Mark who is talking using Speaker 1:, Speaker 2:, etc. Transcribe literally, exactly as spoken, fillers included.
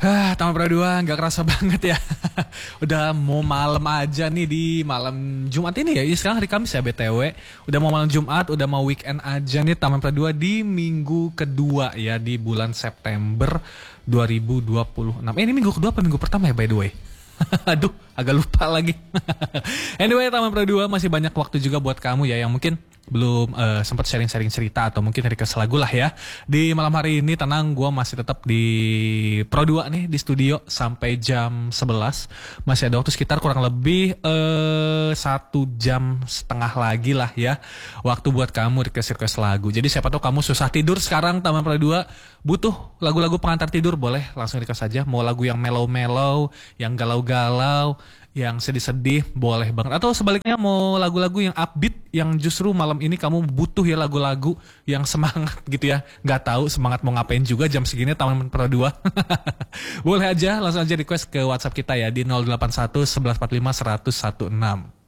Speaker 1: Hah, Taman Pradua nggak kerasa banget ya. Udah mau malam aja nih di malam Jumat ini ya. Ini sekarang hari Kamis ya B T W. Udah mau malam Jumat, udah mau weekend aja nih Taman Pradua di minggu kedua ya di bulan September dua ribu dua puluh enam. Eh, ini minggu kedua apa minggu pertama ya by the way? Aduh, agak lupa lagi. Anyway, Taman Pradua masih banyak waktu juga buat kamu ya yang mungkin belum uh, sempat sharing-sharing cerita atau mungkin request lagu lah ya. Di malam hari ini tenang, gue masih tetap di Pro dua nih di studio sampai jam sebelas. Masih ada waktu sekitar kurang lebih uh, satu jam setengah lagi lah ya. Waktu buat kamu request-request lagu. Jadi siapa tahu kamu susah tidur sekarang Taman Pradua butuh lagu-lagu pengantar tidur, boleh langsung request aja. Mau lagu yang mellow-mellow, yang galau-galau, yang sedih-sedih, boleh banget. Atau sebaliknya mau lagu-lagu yang upbeat, yang justru malam ini kamu butuh ya lagu-lagu yang semangat gitu ya. Gak tahu semangat mau ngapain juga jam segini Taman Pradua. Boleh aja langsung aja request ke WhatsApp kita ya di nol delapan satu satu satu empat lima satu nol satu enam.